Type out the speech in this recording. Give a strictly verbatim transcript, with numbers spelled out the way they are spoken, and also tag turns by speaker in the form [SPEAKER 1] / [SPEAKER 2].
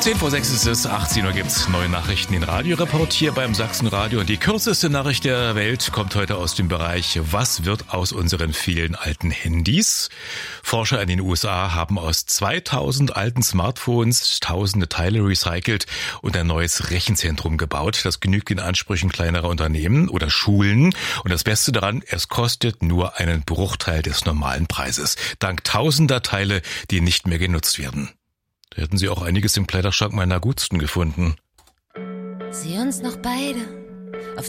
[SPEAKER 1] zehn vor sechs ist es, achtzehn Uhr gibt's neue Nachrichten in Radioreport hier beim Sachsenradio. Und die kürzeste Nachricht der Welt kommt heute aus dem Bereich, was wird aus unseren vielen alten Handys? Forscher in den U S A haben aus zweitausend alten Smartphones tausende Teile recycelt und ein neues Rechenzentrum gebaut. Das genügt den Ansprüchen kleinerer Unternehmen oder Schulen. Und das Beste daran, es kostet nur einen Bruchteil des normalen Preises. Dank tausender Teile, die nicht mehr genutzt werden. Da hätten Sie auch einiges im Kleiderschrank meiner Gutsten gefunden.
[SPEAKER 2] Sieh uns noch beide.